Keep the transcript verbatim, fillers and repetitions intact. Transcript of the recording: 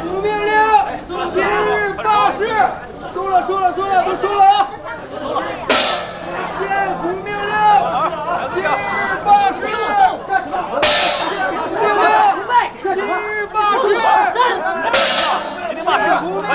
府命令，今日罢市。收了，收了，收了，都收了啊！ 收了。 县府命令，今日罢市。县府命令，今日罢市。 今天罢市。 府命